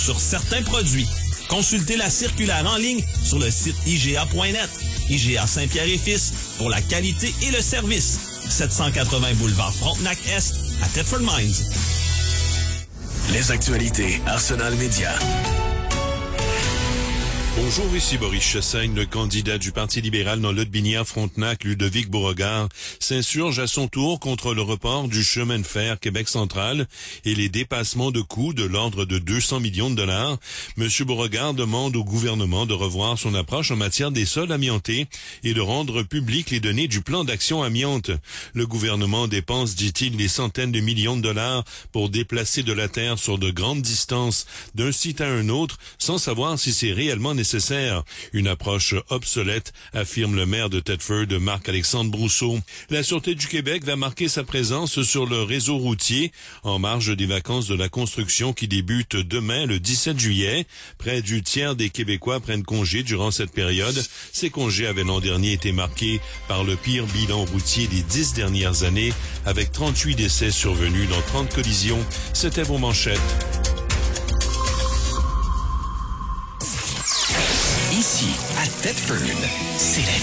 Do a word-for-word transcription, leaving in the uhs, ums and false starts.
sur certains produits. Consultez la circulaire en ligne sur le site I G A point net. I G A Saint-Pierre et Fils pour la qualité et le service. sept cent quatre-vingts boulevard Frontenac-Est à Thetford Mines. Les actualités Arsenal Média. Bonjour, ici Boris Chassagne, le candidat du Parti libéral dans l'Aude-Binière-Frontenac, Ludovic Beauregard, s'insurge à son tour contre le report du chemin de fer Québec central et les dépassements de coûts de l'ordre de deux cents millions de dollars. Monsieur Beauregard demande au gouvernement de revoir son approche en matière des sols amiantés et de rendre publiques les données du plan d'action amiante. Le gouvernement dépense, dit-il, des centaines de millions de dollars pour déplacer de la terre sur de grandes distances d'un site à un autre sans savoir si c'est réellement nécessaire. nécessaire. Une approche obsolète, affirme le maire de Thetford, Marc-Alexandre Brousseau. La Sûreté du Québec va marquer sa présence sur le réseau routier en marge des vacances de la construction qui débutent demain, le dix-sept juillet. Près du tiers des Québécois prennent congé durant cette période. Ces congés avaient l'an dernier été marqués par le pire bilan routier des dix dernières années, avec trente-huit décès survenus dans trente collisions. C'était vos manchettes. Ici, à Thetford, c'est la